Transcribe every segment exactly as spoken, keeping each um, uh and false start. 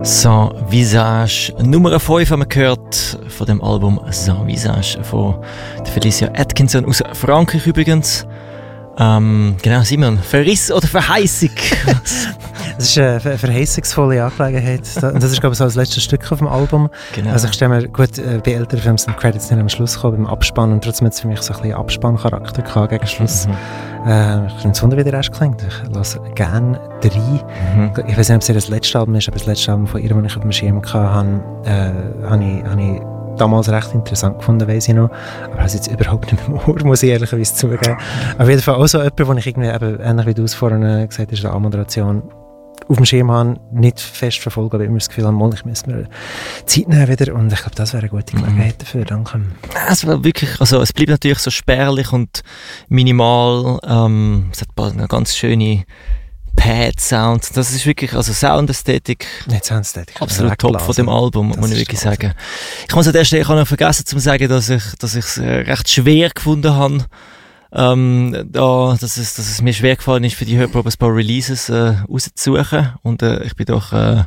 Sans Visage. Nummer fünf haben wir gehört von dem Album Sans Visage von Felicia Atkinson aus Frankreich übrigens. Ähm, genau, Simon, Verriss oder Verheißung? Es ist eine verheißungsvolle Angelegenheit. Und das ist, glaube ich, so das letzte Stück auf dem Album. Genau. Also ich stelle mir, gut, bei älteren Filmen sind die Credits nicht am Schluss gekommen, beim Abspann. Und trotzdem hat es für mich so ein bisschen Abspanncharakter gehabt gegen Schluss. Mhm. Äh, ich finde es wunder, wie der Rest klingt. Ich lasse gerne drei. Mhm. Ich weiß nicht, ob es das letzte Album ist, aber das letzte Album von ihr, das ich auf dem Schirm hatte, äh, habe ich, hab ich damals recht interessant gefunden, weiss ich noch. Aber das ist jetzt überhaupt nicht mehr im Ohr, muss ich ehrlicherweise zugeben. Auf jeden Fall auch so jemand, wo ich irgendwie, eben, ähnlich wie du es vorhin gesagt hast, in der Anmoderation, auf dem Schirm haben, nicht fest verfolgen, aber immer das Gefühl haben, ich muss mir Zeit nehmen wieder. Und ich glaube, das wäre eine gute Gelegenheit dafür. Danke. Es war wirklich, also es bleibt natürlich so spärlich und minimal. Ähm, es hat eine ganz schöne Pad-Sound. Das ist wirklich, also Soundästhetik. Nicht Soundästhetik. Absolut top von dem Album, das muss ich wirklich sagen. Ich muss an der Stelle, ich habe noch vergessen zu sagen, dass ich, dass ich es recht schwer gefunden habe. Ähm, da, dass, es, dass es mir schwer gefallen ist, für die Hörprobe ein paar Releases äh, rauszusuchen. Und äh, ich bin doch, äh,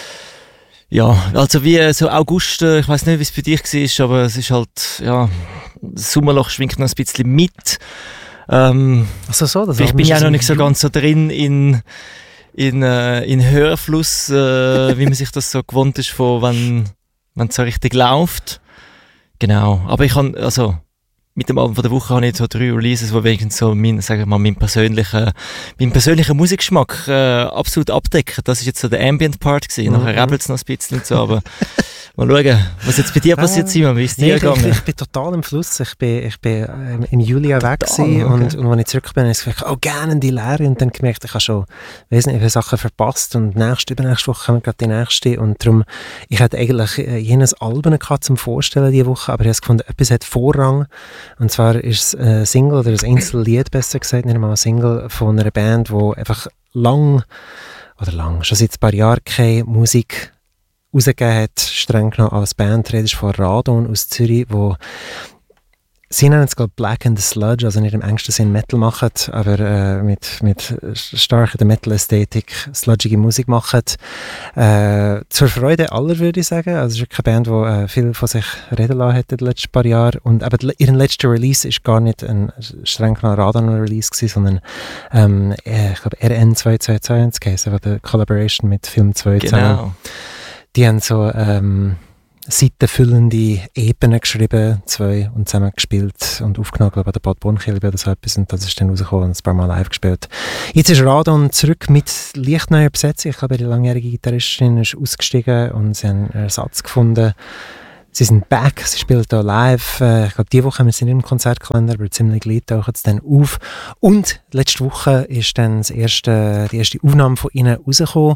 ja, also wie so August, äh, ich weiß nicht, wie es für dich war, aber es ist halt, ja, das Sommerloch schwingt noch ein bisschen mit. Ähm, Ach so, so, das ich bin ja noch nicht so ganz so drin in, in, äh, in Hörfluss, äh, wie man sich das so gewohnt ist, von wenn wenn es so richtig läuft. Genau, aber ich kann, also mit dem Album von der Woche habe ich so drei Releases, die wenigstens so mein, sagen wir mal, meinen persönlichen, meinen persönlichen Musikgeschmack äh, absolut abdecken. Das ist jetzt so der Ambient-Part gewesen. Mhm. Nachher rebelt es noch ein bisschen und so, aber mal schauen, was jetzt bei dir passiert, Simon. Wie ist es dir nee, gegangen? Ich, ich bin total im Fluss. Ich bin, ich bin ähm, im Juli weg gewesen, okay. und, und als ich zurück bin, habe ich gesagt, oh, gerne die Lehre. Und dann gemerkt, ich habe schon, weiss nicht, wie viele Sachen verpasst. Und nächste, übernächste Woche kommen gerade die nächste. Und darum, ich hatte eigentlich äh, jenes Album gehabt zum Vorstellen diese Woche, aber ich habe gefunden, etwas hat Vorrang. Und zwar ist es ein Single oder ein Einzellied, besser gesagt, nicht einmal ein Single von einer Band, die einfach lang, oder lang, schon seit ein paar Jahren keine Musik rausgegeben hat, streng genommen als Band. Die Rede ist von Radon aus Zürich, wo sie nennen es, glaube ich, Black and the Sludge, also nicht im engsten Sinn Metal machen, aber äh, mit, mit starker Metal-Ästhetik sludgige Musik machen. Äh, zur Freude aller, würde ich sagen. Also es ist wirklich eine Band, die äh, viel von sich reden lassen hat in den letzten paar Jahren. Und aber ihren letzter Release ist gar nicht ein streng genommen Radon-Release gewesen, sondern ähm, ich glaube R N zwei zwei zwei geheißen, der Collaboration mit Film zwei zusammen. Genau. Die haben so ähm, seitenfüllende Ebenen geschrieben, zwei, und zusammen gespielt und aufgenommen, glaube ich, bei der Bad Bornkilbe oder so etwas, und das ist dann rausgekommen und ein paar Mal live gespielt. Jetzt ist Radon zurück mit leicht neuer Besetzung. Ich glaube, die langjährige Gitarristin ist ausgestiegen und sie haben einen Ersatz gefunden. Sie sind back, sie spielen hier live. Äh, ich glaube, diese Woche haben wir sie nicht im Konzertkalender, aber ziemlich gleich tauchen sie dann auf. Und letzte Woche ist dann das erste, die erste Aufnahme von ihnen rausgekommen,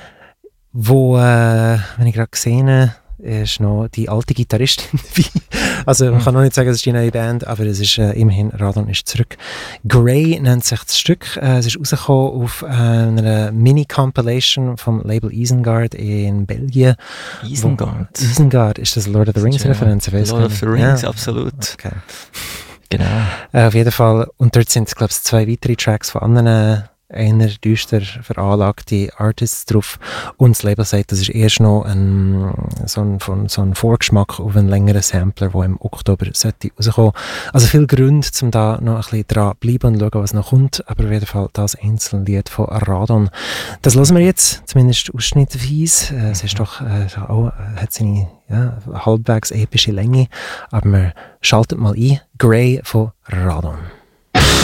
wo, äh, wenn ich gerade gesehen habe, ist noch die alte Gitarristin dabei. Also man kann noch nicht sagen, es ist die neue Band, aber es ist äh, immerhin, Radon ist zurück. Grey nennt sich das Stück. Äh, es ist rausgekommen auf äh, einer Mini-Compilation vom Label Isengard in Belgien. Isengard? Wo, Isengard, ist das Lord of the Rings-Referenz? Ja, Lord of the Rings, ja. Absolut. Okay. Genau. Äh, auf jeden Fall. Und dort sind, glaube ich, zwei weitere Tracks von anderen einer düster veranlagte Artists drauf, und das Label sagt, das ist erst noch ein, so, ein, so ein Vorgeschmack auf einen längeren Sampler, der im Oktober sollte rauskommen. Also viel Gründe, um da noch ein bisschen dran bleiben und schauen, was noch kommt, aber auf jeden Fall das Einzellied von Radon. Das hören wir jetzt, zumindest ausschnittweise. Äh, es ist doch, äh, auch, hat seine ja, halbwegs epische Länge, aber wir schalten mal ein. Grey von Radon.